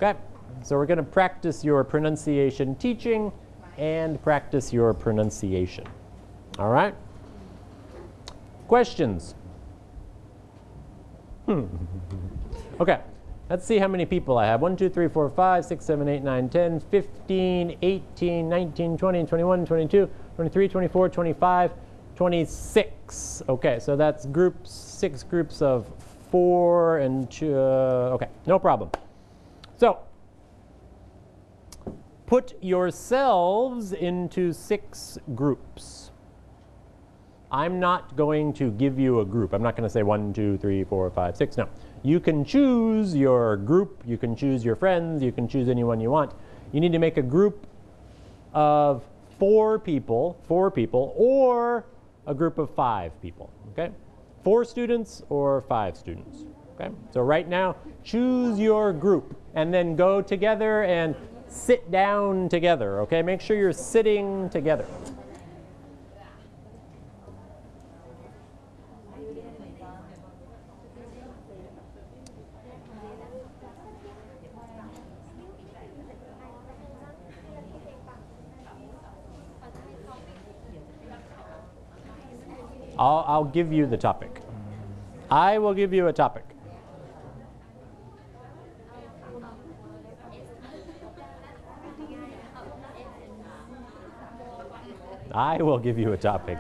Okay, so we're going to practice your pronunciation teaching and practice your pronunciation. All right? Questions? Okay, let's see how many people I have. 1, 2, 3, 4, 5, 6, 7, 8, 9, 10, 15, 18, 19, 20, 21, 22, 23, 24, 25, 26. Okay, so that's groups, 6 groups of 4 and 2. Okay, no problem. So, put yourselves into 6 groups. I'm not going to give you a group. I'm not going to say 1, 2, 3, 4, 5, 6. No. You can choose your group. You can choose your friends. You can choose anyone you want. You need to make a group of 4 people, or a group of 5 people. Okay? 4 students or 5 students. Okay? So right now, choose your group and then go together and sit down together. Okay? Make sure you're sitting together. I'll give you the topic. I will give you a topic. I will give you a topic.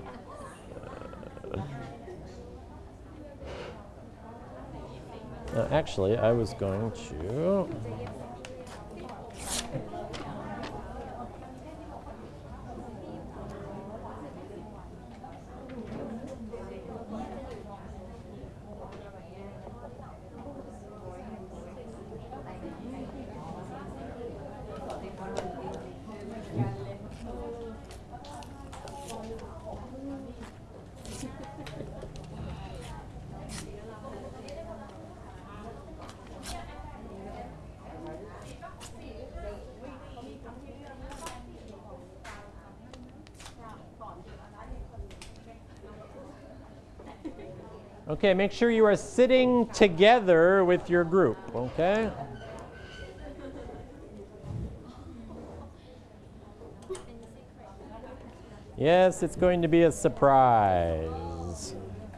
Actually, I was going to... Okay, make sure you are sitting together with your group, okay? Yes, it's going to be a surprise.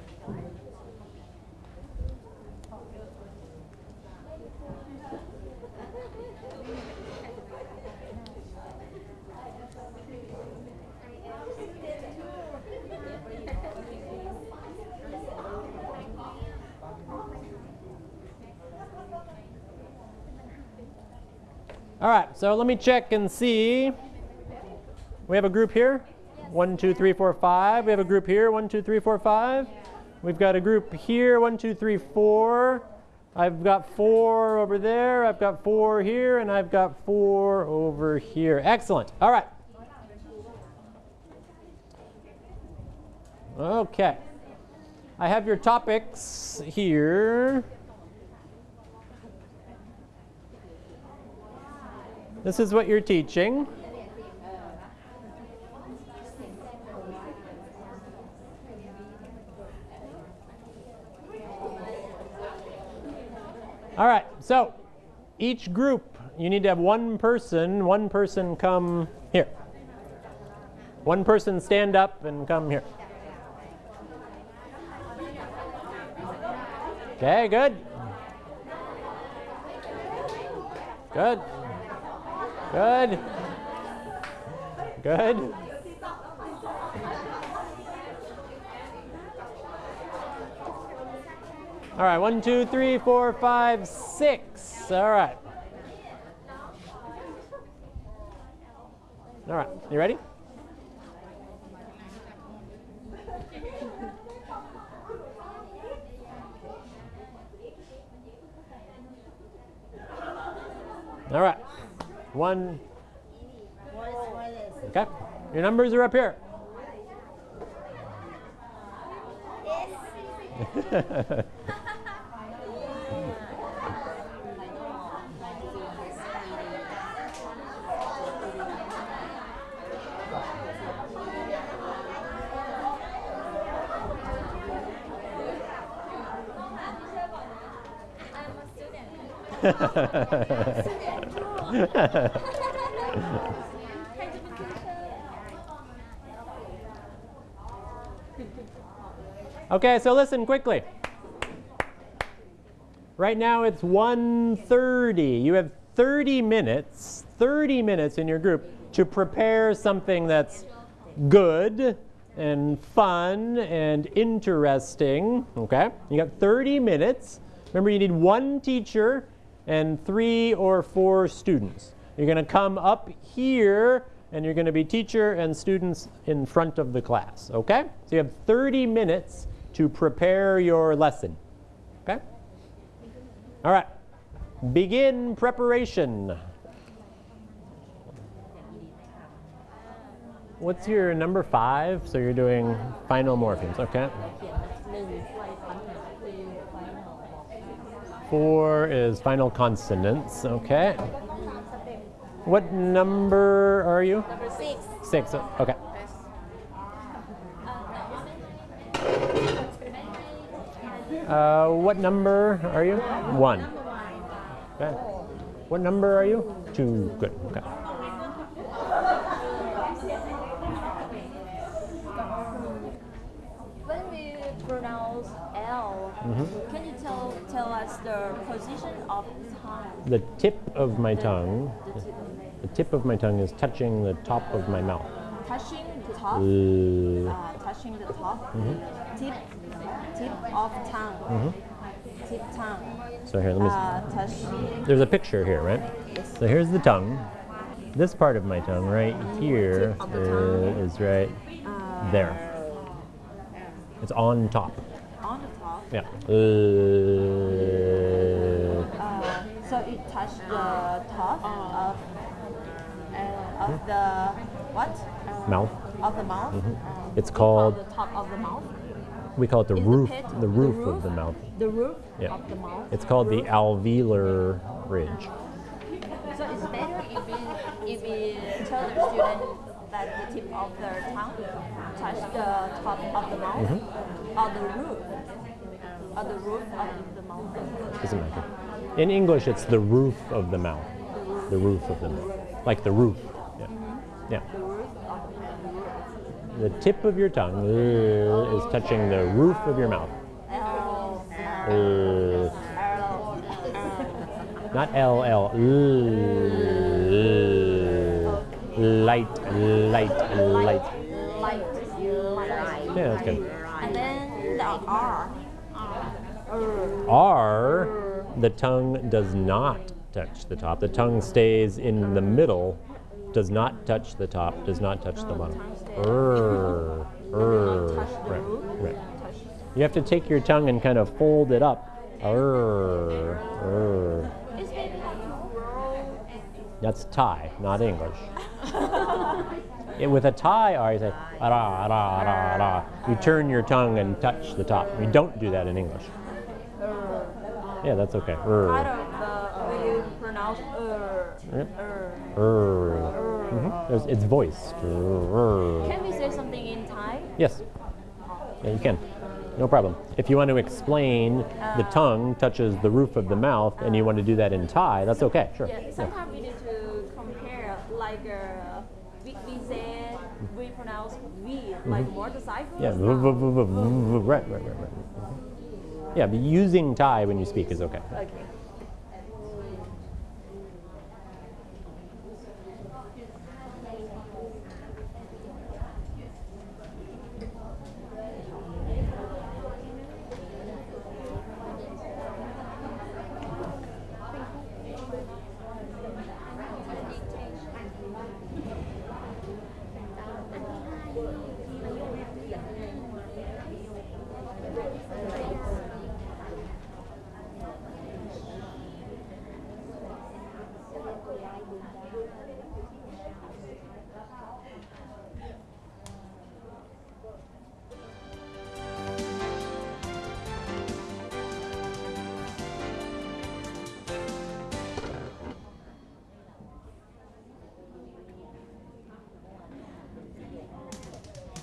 All right, so let me check and see. We have a group here. 1, 2, 3, 4, 5. We have a group here. 1, 2, 3, 4, 5. We've got a group here. 1, 2, 3, 4. I've got 4 over there. I've got 4 here, and I've got 4 over here. Excellent. All right. Okay. I have your topics here. This is what you're teaching. All right, so each group, you need to have one person come here. One person stand up and come here. Okay, good. Good. Good. Good. All right, 1, 2, 3, 4, 5, 6. All right. All right, you ready? All right. 1. Okay. Your numbers are up here. Okay, so listen quickly. Right now it's 1:30. You have 30 minutes in your group to prepare something that's good and fun and interesting, okay? You got 30 minutes. Remember, you need one teacher and 3 or 4 students. You're going to come up here and you're going to be teacher and students in front of the class, okay? So you have 30 minutes to prepare your lesson, okay? All right, begin preparation. What's your number 5? So you're doing final morphemes, okay? 4 is final consonants, okay? What number are you? Number 6. 6, okay. What number are you? 1. Okay. What number are you? 2. Good. Okay. When we pronounce L, can you tell us the position of the tongue? The tip of my tongue. The tip of my tongue is touching the top of my mouth. Touching the top. Touching the top. Tip of tongue. Tip tongue. So here, let me. Touch. There's a picture here, right? Yes. So here's the tongue. This part of my tongue right here Tip of the tongue. is right there. It's on top. On the top. Yeah. So it touched the top of the what? Mouth. Of the mouth. It's called. The top of the mouth. We call it the Is roof. pit The roof of the mouth. The roof Yeah. of the mouth. It's called the alveolar ridge. So it's better if we tell the student that the tip of their tongue touch the top of the mouth or the roof of the mouth. Doesn't matter. In English, it's the roof of the mouth. The roof of the mouth. Like the roof. Yeah. Yeah. The roof of the roof. The tip of your tongue is touching the roof of your mouth. Not L, L. Light. Yeah, that's good. And then the R. R, the tongue does not touch the top. The tongue stays in the middle, does not touch the top, does not touch the bottom. Right. You have to take your tongue and kind of fold it up. It's maybe like to roll. That's Thai, not English. With a Thai R, you say, ra, ra, ra, ra. You turn your tongue and touch the top. You don't do that in English. Yeah, that's okay. Part of the way you pronounce It's voiced. Can we say something in Thai? Yes. Yeah, you can. No problem. If you want to explain the tongue touches the roof of the mouth and you want to do that in Thai, that's okay. Sure. Yeah, sometimes we need to compare, like we say, we pronounce V, like motorcycle. Yeah. Right. Yeah, but using Thai when you speak is okay. Okay.